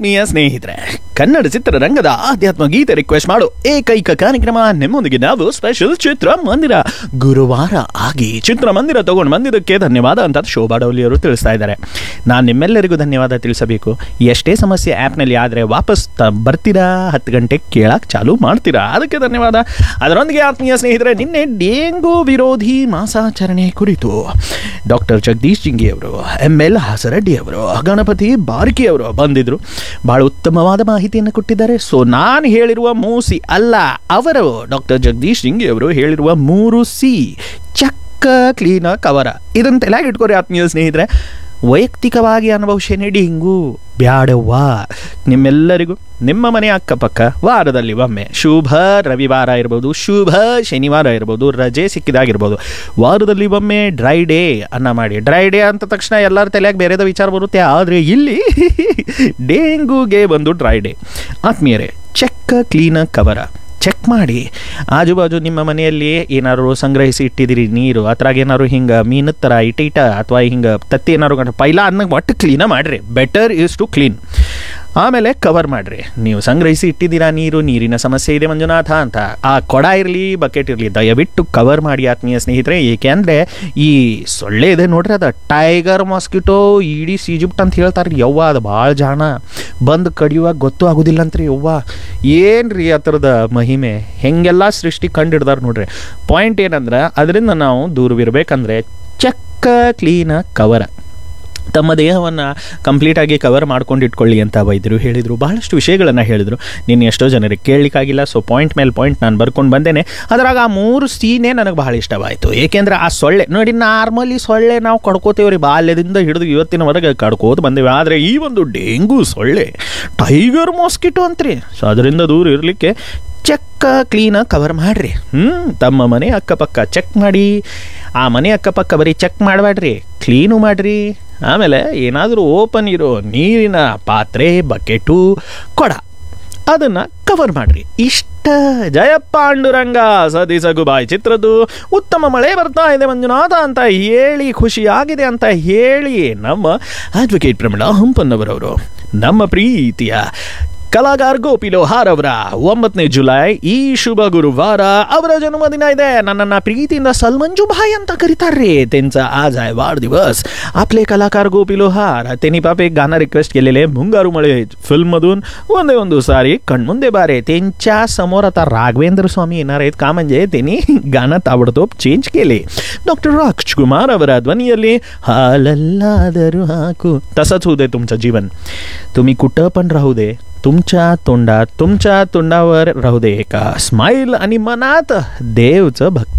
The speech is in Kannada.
ಆತ್ಮೀಯ ಸ್ನೇಹಿತರೆ, ಕನ್ನಡ ಚಿತ್ರರಂಗದ ಆಧ್ಯಾತ್ಮ ಗೀತೆ ರಿಕ್ವೆಸ್ಟ್ ಮಾಡೋ ಏಕೈಕ ಕಾರ್ಯಕ್ರಮ ನಿಮ್ಮೊಂದಿಗೆ ನಾವು ಸ್ಪೆಷಲ್ ಚಿತ್ರಮಂದಿರ. ಗುರುವಾರ ಆಗಿ ಚಿತ್ರಮಂದಿರ ತಗೊಂಡು ಬಂದಿದ್ದಕ್ಕೆ ಧನ್ಯವಾದ ಅಂತ ಶೋಭಾ ಡೌಲಿ ಅವರು ತಿಳಿಸ್ತಾ ಇದ್ದಾರೆ. ನಾನು ನಿಮ್ಮೆಲ್ಲರಿಗೂ ಧನ್ಯವಾದ ತಿಳಿಸಬೇಕು. ಎಷ್ಟೇ ಸಮಸ್ಯೆ ಆ್ಯಪ್ನಲ್ಲಿ ಆದರೆ ವಾಪಸ್ ಬರ್ತೀರಾ, 10 ಗಂಟೆಗೆ ಕೇಳಕ್ಕೆ ಚಾಲೂ ಮಾಡ್ತೀರಾ, ಅದಕ್ಕೆ ಧನ್ಯವಾದ. ಅದರೊಂದಿಗೆ ಆತ್ಮೀಯ ಸ್ನೇಹಿತರೆ, ನಿನ್ನೆ ಡೆಂಗು ವಿರೋಧಿ ಮಾಸಾಚರಣೆ ಕುರಿತು ಡಾಕ್ಟರ್ ಜಗದೀಶ್ ಜಿಂಗಿ ಅವರು, ML ಹಾಸರಡ್ಡಿ ಅವರು, ಗಣಪತಿ ಬಾರ್ಕಿ ಅವರು ಬಂದಿದ್ರು. ಬಹಳ ಉತ್ತಮವಾದ ಮಾಹಿತಿಯನ್ನು ಕೊಟ್ಟಿದ್ದಾರೆ. ಸೊ ನಾನು ಹೇಳಿರುವ ಮೂಸಿ ಅಲ್ಲ, ಅವರು ಡಾಕ್ಟರ್ ಜಗದೀಶ್ ಜಿಂಗಿ ಅವರು ಹೇಳಿರುವ 3C ಚಕ್ಕ ಕ್ಲೀನ ಕವರ. ಇದನ್ನು ತಲೆಯಾಗಿ ಇಟ್ಕೋರಿ ಆತ್ಮೀಯ ಸ್ನೇಹಿತರೆ. ವೈಯಕ್ತಿಕವಾಗಿ ಅನುಭವಿಸೇನೆ ಡೆಂಗು ಬ್ಯಾಡವ್ವ. ನಿಮ್ಮೆಲ್ಲರಿಗೂ ನಿಮ್ಮ ಮನೆ ಅಕ್ಕಪಕ್ಕ ವಾರದಲ್ಲಿ ಒಮ್ಮೆ, ಶುಭ ರವಿವಾರ ಇರ್ಬೋದು, ಶುಭ ಶನಿವಾರ ಇರ್ಬೋದು, ರಜೆ ಸಿಕ್ಕಿದಾಗಿರ್ಬೋದು, ವಾರದಲ್ಲಿ ಒಮ್ಮೆ ಡ್ರೈ ಡೇ ಅನ್ನ ಮಾಡಿ. ಡ್ರೈ ಡೇ ಅಂತ ತಕ್ಷಣ ಎಲ್ಲರ ತಲೆಯಾಗಿ ಬೇರೆದ ವಿಚಾರ ಬರುತ್ತೆ, ಆದರೆ ಇಲ್ಲಿ ಡೆಂಗೂಗೆ ಒಂದು ಡ್ರೈ ಡೇ. ಆತ್ಮೀಯರೇ, ಚೆಕ್ಕ ಕ್ಲೀನ ಕವರ ಚೆಕ್ ಮಾಡಿ. ಆಜು ಬಾಜು ನಿಮ್ಮ ಮನೆಯಲ್ಲಿ ಏನಾದ್ರು ಸಂಗ್ರಹಿಸಿ ಇಟ್ಟಿದ್ದೀರಿ ನೀರು, ಅದ್ರಾಗ ಏನಾದ್ರು ಹಿಂಗೆ ಮೀನದ ಥರ ಇಟ ಅಥವಾ ಹಿಂಗೆ ತತ್ತಿ ಏನಾದ್ರು ಪೈಲ ಅನ್ನೋ ಒಟ್ಟು ಕ್ಲೀನ ಮಾಡಿರಿ. Better is to clean. ಆಮೇಲೆ ಕವರ್ ಮಾಡಿರಿ. ನೀವು ಸಂಗ್ರಹಿಸಿ ಇಟ್ಟಿದ್ದೀರಾ ನೀರಿನ ಸಮಸ್ಯೆ ಇದೆ ಮಂಜುನಾಥ ಅಂತ, ಆ ಕೊಡ ಇರಲಿ ಬಕೆಟ್ ಇರಲಿ, ದಯವಿಟ್ಟು ಕವರ್ ಮಾಡಿ ಆತ್ಮೀಯ ಸ್ನೇಹಿತರೆ. ಏಕೆಂದರೆ ಈ ಸೊಳ್ಳೆ ಇದೆ ನೋಡ್ರಿ, ಅದು ಟೈಗರ್ ಮಾಸ್ಕಿಟೋ ಈಡಿಸ್ ಈಜಿಪ್ಟ್ ಅಂತ ಹೇಳ್ತಾರೆ. ಯವ್ವ ಅದು ಭಾಳ ಜಾಣ, ಬಂದು ಕಡಿಯುವಾಗ ಗೊತ್ತೂ ಆಗೋದಿಲ್ಲ ಅಂತ್ರಿ. ಯವ್ವ ಏನು ರೀ ಆ ಥರದ ಮಹಿಮೆ, ಹೆಂಗೆಲ್ಲ ಸೃಷ್ಟಿ ಕಂಡು ಹಿಡ್ದಾರೆ ನೋಡ್ರಿ. ಪಾಯಿಂಟ್ ಏನಂದ್ರೆ, ಅದರಿಂದ ನಾವು ದೂರವಿರಬೇಕಂದ್ರೆ ಚಕ್ಕ ಕ್ಲೀನ ಕವರ, ತಮ್ಮ ದೇಹವನ್ನು ಕಂಪ್ಲೀಟಾಗಿ ಕವರ್ ಮಾಡ್ಕೊಂಡು ಇಟ್ಕೊಳ್ಳಿ ಅಂತ ವೈದ್ಯರು ಹೇಳಿದರು. ಬಹಳಷ್ಟು ವಿಷಯಗಳನ್ನು ಹೇಳಿದರು. ನಿನ್ನೆ ಎಷ್ಟೋ ಜನರಿಗೆ ಕೇಳಲಿಕ್ಕಾಗಿಲ್ಲ. ಸೊ ಪಾಯಿಂಟ್ ಮೇಲೆ ಪಾಯಿಂಟ್ ನಾನು ಬರ್ಕೊಂಡು ಬಂದೇನೆ. ಅದರಾಗ ಆ 3Cನೇ ನನಗೆ ಭಾಳ ಇಷ್ಟವಾಯಿತು. ಏಕೆಂದರೆ ಆ ಸೊಳ್ಳೆ ನೋಡಿ, ನಾರ್ಮಲಿ ಸೊಳ್ಳೆ ನಾವು ಕಡ್ಕೋತೇವೆ ರೀ, ಬಾಲ್ಯದಿಂದ ಹಿಡಿದು ಇವತ್ತಿನವರೆಗೆ ಕಡ್ಕೋತ ಬಂದೇವೆ. ಆದರೆ ಈ ಒಂದು ಡೆಂಗು ಸೊಳ್ಳೆ ಟೈಗರ್ ಮಾಸ್ಕಿಟೋ ಅಂತ್ರಿ. ಸೊ ಅದರಿಂದ ದೂರ ಇರಲಿಕ್ಕೆ ಚೆಕ್ಕ ಕ್ಲೀನ ಕವರ್ ಮಾಡಿರಿ. ತಮ್ಮ ಮನೆ ಅಕ್ಕಪಕ್ಕ ಚೆಕ್ ಮಾಡಿ. ಆ ಮನೆ ಅಕ್ಕಪಕ್ಕ ಬರೀ ಚೆಕ್ ಮಾಡಬೇಡ್ರಿ, ಕ್ಲೀನು ಮಾಡಿರಿ. ಆಮೇಲೆ ಏನಾದರೂ ಓಪನ್ ಇರೋ ನೀರಿನ ಪಾತ್ರೆ, ಬಕೆಟು, ಕೊಡ, ಅದನ್ನು ಕವರ್ ಮಾಡಿರಿ. ಇಷ್ಟ. ಜಯಪಾಂಡುರಂಗ ಸದಿ ಸಗುಬಾಯಿ ಚಿತ್ರದ್ದು ಉತ್ತಮ ಮಳೆ ಬರ್ತಾ ಇದೆ ಮಂಜುನಾಥ ಅಂತ ಹೇಳಿ, ಖುಷಿಯಾಗಿದೆ ಅಂತ ಹೇಳಿ ನಮ್ಮ ಅಡ್ವೊಕೇಟ್ ಪ್ರಮಿಳಾ ಹಂಪನ್ನವರವರು, ನಮ್ಮ ಪ್ರೀತಿಯ ಕಲಾಕಾರ ಗೋಪಿ ಲೋಹಾರ್ ಅವರ 9ನೇ ಜುಲೈ ಈ ಶುಭ ಗುರುವಾರ ಅವರ ಜನ್ಮದಿನ ಇದೆ. नन्ना प्रीतिಯಿಂದ सलमंजू भाई ಅಂತ करीतारे. त्यांचा आज आहे वाढदिवस. आपले कलाकार गोपी लोहार त्यांनी पापे एक गाणं रिक्वेस्ट केलेले, ಮುಂಗಾರು ಮಳೆ फिल्म मधून ಒಂದೇ ಒಂದು सारी कणमुंदे बारे. त्यांच्या समोर आता राघवेंद्र स्वामी येणार आहेत का, म्हणजे त्यांनी गाणं ताबडतोब चेंज केले. डॉक्टर राजकुमार ಅವರ ಧ್ವನಿಯಲ್ಲಿ हालल्लाದರೂ हाकू. तसंच होऊ दे तुमचं जीवन. तुम्ही कुठं पण राहू दे, तुमच्या तोंडावर राहू दे एका स्माईल आणि मनात देवचं भक्ती.